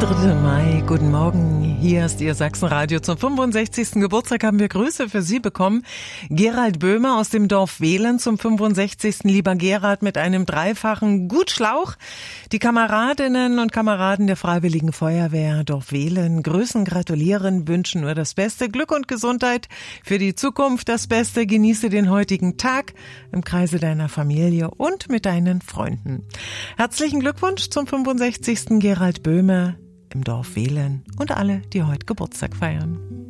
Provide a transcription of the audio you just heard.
3. Mai, guten Morgen. Hier ist Ihr Sachsenradio. Zum 65. Geburtstag haben wir Grüße für Sie bekommen. Gerald Böhmer aus dem Dorf Wehlen zum 65. Lieber Gerald mit einem dreifachen Gutschlauch. Die Kameradinnen und Kameraden der Freiwilligen Feuerwehr Dorf Wehlen grüßen, gratulieren, wünschen nur das Beste. Glück und Gesundheit für die Zukunft. Das Beste, genieße den heutigen Tag im Kreise deiner Familie und mit deinen Freunden. Herzlichen Glückwunsch zum 65. Gerald Böhmer im Dorf Wehlen und alle, die heute Geburtstag feiern.